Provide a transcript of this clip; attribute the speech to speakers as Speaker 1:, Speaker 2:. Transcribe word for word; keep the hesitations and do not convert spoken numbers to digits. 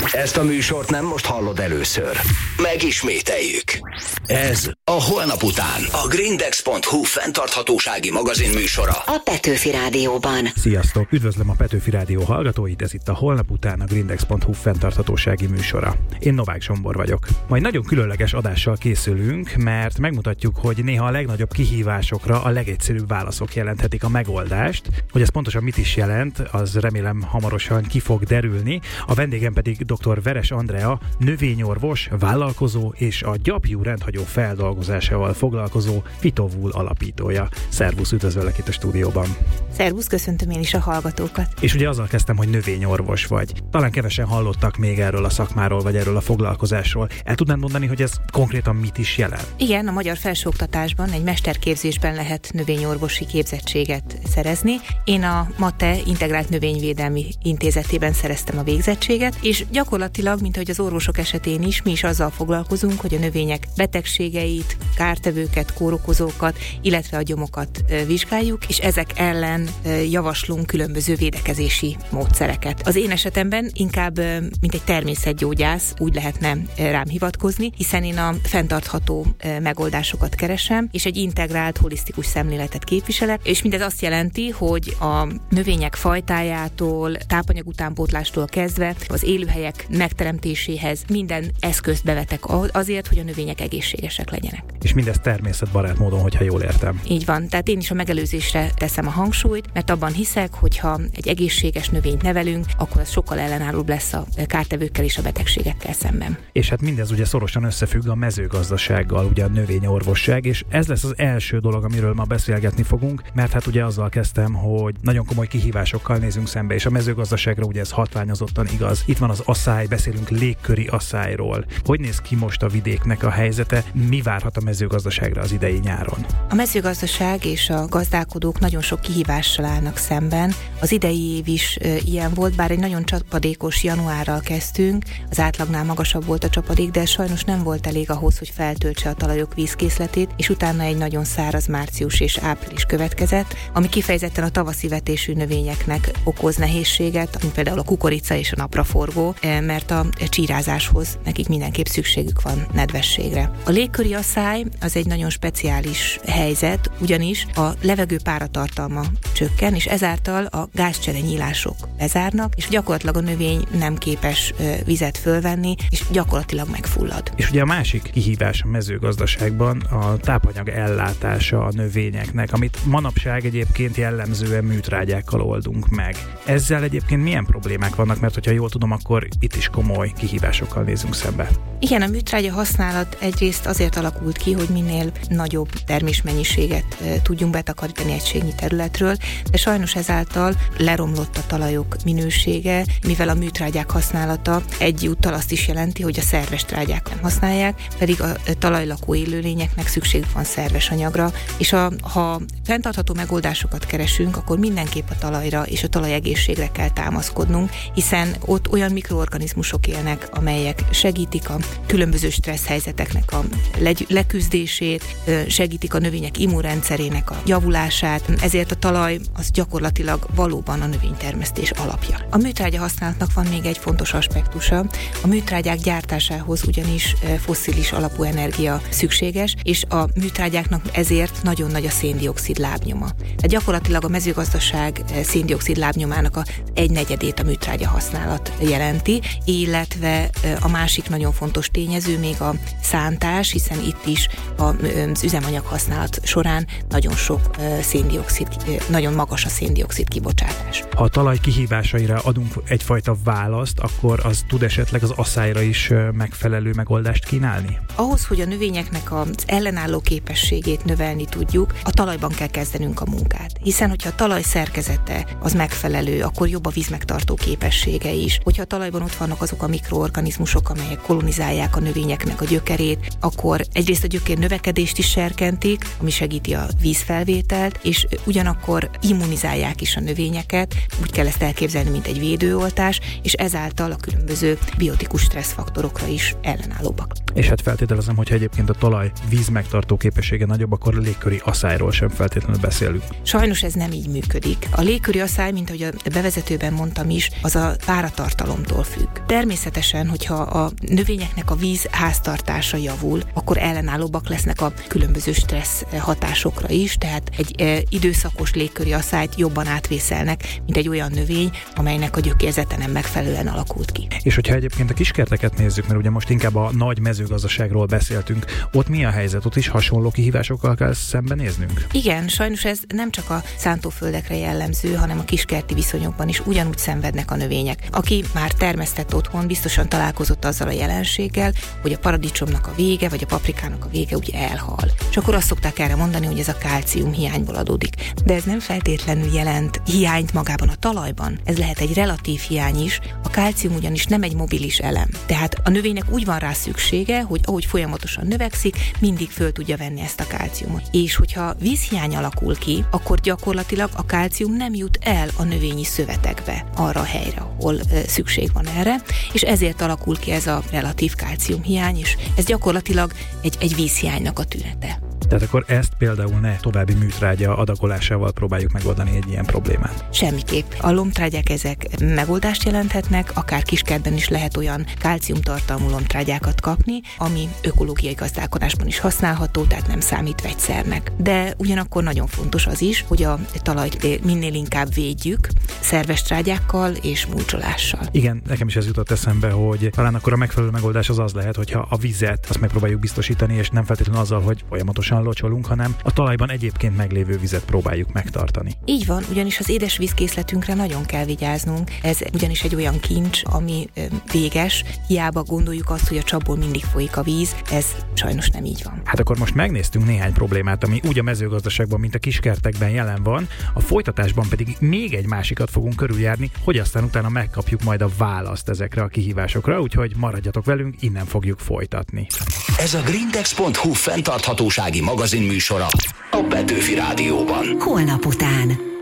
Speaker 1: Ezt a műsort nem most hallod először. Megismételjük. Ez a Holnap után. A grindex pont hu fenntarthatósági magazin műsora.
Speaker 2: A Petőfi Rádióban.
Speaker 3: Sziasztok! Üdvözlöm a Petőfi Rádió hallgatóit, ez itt a Holnap után a grindex pont hu fenntarthatósági műsora. Én Novák Zsombor vagyok. Majd nagyon különleges adással készülünk, mert megmutatjuk, hogy néha a legnagyobb kihívásokra a legegyszerűbb válaszok jelenthetik a megoldást. Hogy ez pontosan mit is jelent, az remélem hamarosan ki fog derülni. A vendégem pedig dr. Veres Andrea, növényorvos, vállalkozó és a gyapjú rendhagyó feldolgozásával foglalkozó Fitovul alapítója. Szervusz, üdvözöllek itt a stúdióban.
Speaker 4: Szervusz, köszöntöm én is a hallgatókat.
Speaker 3: És ugye azzal kezdtem, hogy növényorvos vagy. Talán kevesen hallottak még erről a szakmáról, vagy erről a foglalkozásról. El tudnád mondani, hogy ez konkrétan mit is jelent?
Speaker 4: Igen, a magyar felsőoktatásban egy mesterképzésben lehet növényorvosi képzettséget szerezni. Én a MATE Integrált Növényvédelmi Intézetében szereztem a végzettséget, és gyakorlatilag, mint ahogy az orvosok esetén is, mi is azzal foglalkozunk, hogy a növények betegségeit, kártevőket, kórokozókat, illetve a gyomokat vizsgáljuk, és ezek ellen javaslunk különböző védekezési módszereket. Az én esetemben inkább, mint egy természetgyógyász, úgy lehetne rám hivatkozni, hiszen én a fenntartható megoldásokat keresem, és egy integrált, holisztikus szemléletet képviselek, és mindez azt jelenti, hogy a növények fajtájától, tápanyag utánpótlástól kezdve az élőhelyek megteremtéséhez minden eszközt bevetek azért, hogy a növények egészségesek legyenek.
Speaker 3: És mindez természetbarát módon, hogyha jól értem.
Speaker 4: Így van, tehát én is a megelőzésre teszem a hangsúlyt, mert abban hiszek, hogyha egy egészséges növényt nevelünk, akkor az sokkal ellenállóbb lesz a kártevőkkel és a betegségekkel szemben.
Speaker 3: És hát mindez ugye szorosan összefügg a mezőgazdasággal, ugye a növényorvosság, és ez lesz az első dolog, amiről ma beszélgetni fogunk, mert hát ugye azzal kezdtem, hogy nagyon komoly kihívásokkal nézünk szembe, és a mezőgazdaságra ugye ez hatványozottan igaz. Itt van az asszály, beszélünk légköri asszályról. Hogy néz ki most a vidéknek a helyzete? Mi várhat a mezőgazdaságra az idei nyáron?
Speaker 4: A mezőgazdaság és a gazdálkodók nagyon sok kihívással állnak szemben. Az idei év is e, ilyen volt, bár egy nagyon csapadékos januárral kezdtünk, az átlagnál magasabb volt a csapadék, de sajnos nem volt elég ahhoz, hogy feltöltse a talajok vízkészletét, és utána egy nagyon száraz március és április következett, ami kifejezetten a tavaszi vetésű növényeknek okoz nehézséget, mint például a kukorica és a napraforgó, e, mert a csírázáshoz nekik mindenképp szükségük van nedvességre. A légköri asszály az egy nagyon speciális helyzet, ugyanis a levegő páratartalma csökken, és ezáltal a gázcserenyílások lezárnak, és gyakorlatilag a növény nem képes vizet fölvenni, és gyakorlatilag megfullad.
Speaker 3: És ugye a másik kihívás a mezőgazdaságban a tápanyag ellátása a növényeknek, amit manapság egyébként jellemzően műtrágyákkal oldunk meg. Ezzel egyébként milyen problémák vannak, mert hogyha jól tudom, akkor itt is komoly kihívásokkal nézünk szembe.
Speaker 4: Igen, a műtrágya használat egyrészt azért alakult ki, hogy minél nagyobb termésmennyiséget e, tudjunk betakarítani egységnyi területről, de sajnos ezáltal leromlott a talajok minősége, mivel a műtrágyák használata egyúttal azt is jelenti, hogy a szerves trágyák nem használják, pedig a talajlakó élőlényeknek szükségük van szerves anyagra, és a, ha fenntartható megoldásokat keresünk, akkor mindenképp a talajra és a talajegészségre kell támaszkodnunk, hiszen ott olyan mikroorganizmusok élnek, amelyek segítik a különböző stressz helyzeteknek a leküzdését, segítik a növények immunrendszerének a javulását, ezért a talaj az gyakorlatilag valóban a növénytermesztés alapja. A műtrágya használatnak van még egy fontos aspektusa. A műtrágyák gyártásához ugyanis fosszilis alapú energia szükséges, és a műtrágyáknak ezért nagyon nagy a széndioxid lábnyoma. Tehát gyakorlatilag a mezőgazdaság széndioxid lábnyomának a egynegyedét a műtrágya használat jelenti, illetve a másik nagyon fontos tényező még a szántás, hiszen itt is az üzemanyag használat során nagyon sok széndioxid, nagyon magas a széndioxid kibocsátás.
Speaker 3: Ha a talaj kihívásaira adunk egyfajta választ, akkor az tud esetleg az asszályra is megfelelő megoldást kínálni?
Speaker 4: Ahhoz, hogy a növényeknek az ellenálló képességét növelni tudjuk, a talajban kell kezdenünk a munkát. Hiszen, hogyha a talaj szerkezete az megfelelő, akkor jobb a vízmegtartó képessége is. Hogyha a talajban ott vannak azok a mikroorganizmusok, amelyek kolonizálják a növényeknek a gyökerét, akkor egyrészt a gyökér növekedést is serkentik, ami segíti a vízfelvételt, és ugyanakkor immunizálják is a növényeket, úgy kell ezt elképzelni, mint egy védőoltás, és ezáltal a különböző biotikus stresszfaktorokra is ellenállóbbak.
Speaker 3: És hát feltételezem, hogyha egyébként a talaj víz megtartó képessége nagyobb, akkor a légköri asszályról sem feltétlenül beszélünk.
Speaker 4: Sajnos ez nem így működik. A légköri asszály, mint ahogy a bevezetőben mondtam is, az a páratartalomtól függ. Természetesen, hogyha a növényeknek a víz háztartása javul, akkor ellenállóbbak lesznek a különböző stressz hatásokra is, tehát egy e, időszakos légköri asszályt jobban átvészelnek, mint egy olyan növény, amelynek a gyökérzete nem megfelelően alakult ki.
Speaker 3: És hogyha egyébként a kiskerteket nézzük, mert ugye most inkább a nagy mezőgazdaságról beszéltünk, ott mi a helyzet? Ott is hasonló kihívásokkal kell szembenéznünk?
Speaker 4: Igen, sajnos ez nem csak a szántóföldekre jellemző, hanem a kiskerti viszonyokban is ugyanúgy szenvednek a növények. Aki már termesztett otthon, biztosan találkozott azzal a jelenséggel, hogy a paradicsomnak a vége, vagy a paprikának a vége ugye elhal. És akkor azt szokták erre mondani, hogy ez a kálcium hiányból adódik. De ez nem feltétlenül jelent hiányt magában a talajban. Ez lehet egy relatív hiány is. A kálcium ugyanis nem egy mobilis elem. Tehát a növénynek úgy van rá szüksége, hogy ahogy folyamatosan növekszik, mindig föl tudja venni ezt a kálciumot. És hogyha vízhiány alakul ki, akkor gyakorlatilag a kálcium nem jut el a növényi szövetekbe, arra a helyre, ahol e, szükség van erre, és ezért alakul ki ez a relatív kálciumhiány, és ez gyakorlatilag egy, egy vízhiánynak a tünete.
Speaker 3: Tehát akkor ezt például ne további műtrágya adagolásával próbáljuk megoldani egy ilyen problémát.
Speaker 4: Semmiképp. A lombtrágyák ezek megoldást jelenthetnek, akár kiskertben is lehet olyan kálciumtartalmú lombtrágyákat kapni, ami ökológiai gazdálkodásban is használható, tehát nem számít vegyszernek. De ugyanakkor nagyon fontos az is, hogy a talajt minél inkább védjük szerves trágyákkal és mulcsolással.
Speaker 3: Igen, nekem is ez jutott eszembe, hogy talán akkor a megfelelő megoldás az az lehet, hogyha a vizet azt megpróbáljuk biztosítani, és nem feltétlenül azzal, hogy folyamatosan locsolunk, hanem a talajban egyébként meglévő vizet próbáljuk megtartani.
Speaker 4: Így van, ugyanis az édesvízkészletünkre nagyon kell vigyáznunk. Ez ugyanis egy olyan kincs, ami véges. Hiába gondoljuk azt, hogy a csapból mindig folyik a víz, ez sajnos nem így van.
Speaker 3: Hát akkor most megnéztünk néhány problémát, ami úgy a mezőgazdaságban, mint a kiskertekben jelen van, a folytatásban pedig még egy másikat fogunk körüljárni, hogy aztán utána megkapjuk majd a választ ezekre a kihívásokra, úgyhogy maradjatok velünk, innen fogjuk folytatni.
Speaker 1: Ez a grindex pont hu fenntarthatósági magazinműsora a Petőfi Rádióban.
Speaker 2: Holnap után.